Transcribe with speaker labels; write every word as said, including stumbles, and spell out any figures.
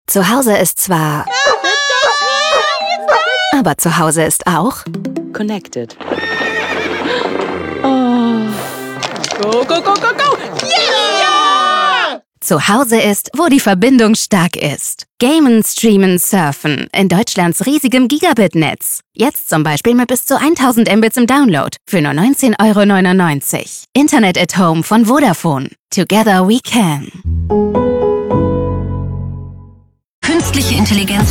Speaker 1: Zu Hause ist zwar... Aber zu Hause ist auch...
Speaker 2: Connected. Oh. Go, go, go, go, go! Yeah!
Speaker 1: Zu Hause ist, wo die Verbindung stark ist. Gamen, streamen, surfen. In Deutschlands riesigem Gigabit-Netz. Jetzt zum Beispiel mit bis zu tausend Mbits im Download. Für nur neunzehn Euro neunundneunzig. Internet at Home von Vodafone. Together we can.
Speaker 3: Künstliche Intelligenz